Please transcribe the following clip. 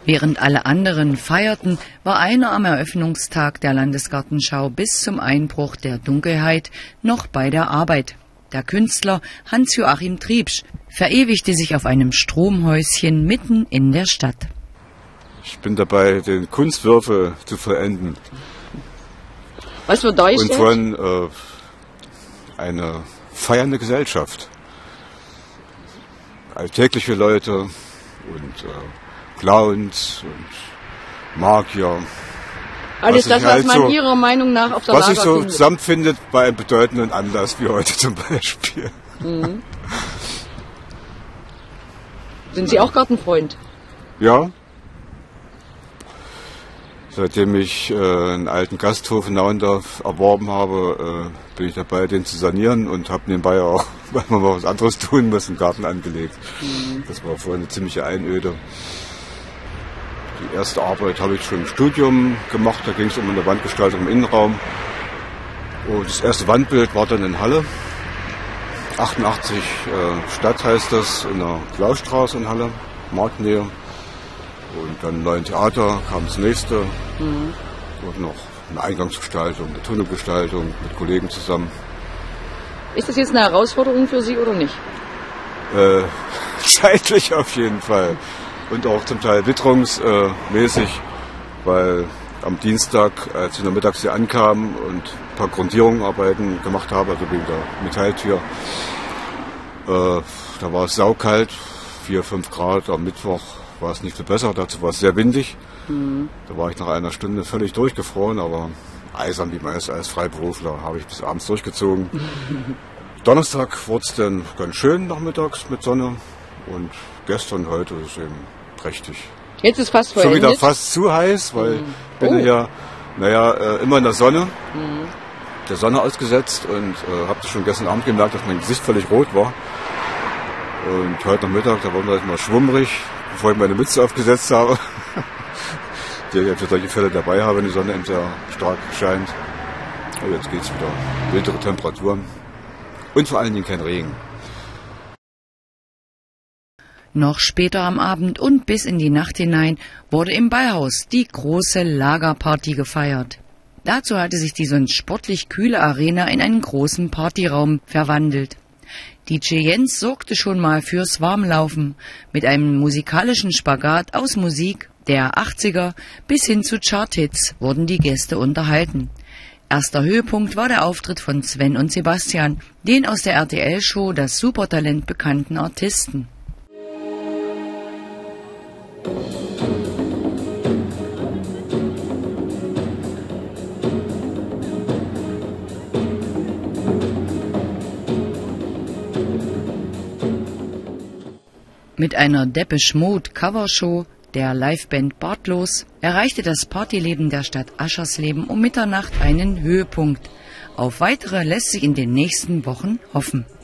Während alle anderen feierten, war einer am Eröffnungstag der Landesgartenschau bis zum Einbruch der Dunkelheit noch bei der Arbeit. Der Künstler Hans-Joachim Triebsch verewigte sich auf einem Stromhäuschen mitten in der Stadt. Ich bin dabei, den Kunstwürfel zu vollenden. Was wird dargestellt? Und von eine feiernde Gesellschaft. Alltägliche Leute und Clowns und Magier. Alles das, was man Ihrer Meinung nach auf der Lager findet. Was sich so findet. zusammenfindet bei einem bedeutenden Anlass wie heute zum Beispiel. Mhm. Sind Sie auch Gartenfreund? Ja. Seitdem ich einen alten Gasthof in Nauendorf erworben habe, bin ich dabei, den zu sanieren und habe nebenbei auch, weil man mal was anderes tun muss, einen Garten angelegt. Mhm. Das war vorher eine ziemliche Einöde. Die erste Arbeit habe ich schon im Studium gemacht, da ging es um eine Wandgestaltung im Innenraum. Und das erste Wandbild war dann in Halle. 88 Stadt heißt das, in der Klaustraße in Halle, Marktnähe. Und dann im Neuen Theater kam das nächste. Mhm. Und noch eine Eingangsgestaltung, eine Tunnelgestaltung mit Kollegen zusammen. Ist das jetzt eine Herausforderung für Sie oder nicht? Zeitlich auf jeden Fall. Und auch zum Teil witterungsmäßig, weil am Dienstag, als ich in der Mittags hier ankam und ein paar Grundierungsarbeiten gemacht habe, also wegen der Metalltür, da war es saukalt, 4-5 Grad. Am Mittwoch war es nicht viel besser, dazu war es sehr windig. Mhm. Da war ich nach einer Stunde völlig durchgefroren, aber eisern wie man ist als Freiberufler, habe ich bis abends durchgezogen. Donnerstag wurde es dann ganz schön nachmittags mit Sonne und gestern, heute ist es eben prächtig. Jetzt ist fast schon wieder fast zu heiß, weil ich bin ja immer in der Sonne, der Sonne ausgesetzt und habe das schon gestern Abend gemerkt, dass mein Gesicht völlig rot war. Und heute Nachmittag, da war mir mal schwummrig, bevor ich meine Mütze aufgesetzt habe, die ich für solche Fälle dabei habe, wenn die Sonne eben sehr stark scheint. Und jetzt geht es wieder. Mildere Temperaturen und vor allen Dingen kein Regen. Noch später am Abend und bis in die Nacht hinein wurde im Ballhaus die große Lagerparty gefeiert. Dazu hatte sich die sonst sportlich kühle Arena in einen großen Partyraum verwandelt. DJ Jens sorgte schon mal fürs Warmlaufen mit einem musikalischen Spagat aus Musik der 80er bis hin zu Charthits wurden die Gäste unterhalten. Erster Höhepunkt war der Auftritt von Sven und Sebastian, den aus der RTL-Show Das Supertalent bekannten Artisten. Mit einer Depeche Mode Covershow der Liveband Bartlos erreichte das Partyleben der Stadt Aschersleben um Mitternacht einen Höhepunkt. Auf weitere lässt sich in den nächsten Wochen hoffen.